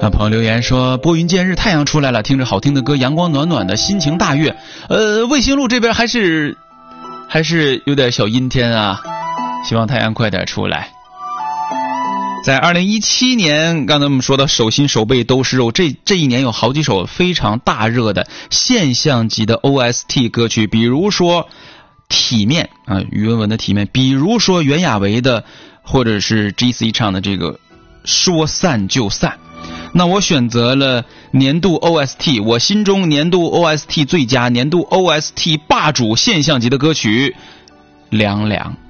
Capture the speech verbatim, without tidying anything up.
啊，朋友留言说拨云见日，太阳出来了，听着好听的歌，阳光暖暖的，心情大悦。呃，卫星路这边还是还是有点小阴天啊，希望太阳快点出来。在二零一七年，刚才我们说到手心手背都是肉，这这一年有好几首非常大热的现象级的 O S T 歌曲，比如说体面啊，于文文的体面，比如说袁娅维的，或者是 G C 唱的这个说散就散。那我选择了年度 O S T， 我心中年度 O S T 最佳，年度 O S T 霸主现象级的歌曲《凉凉》。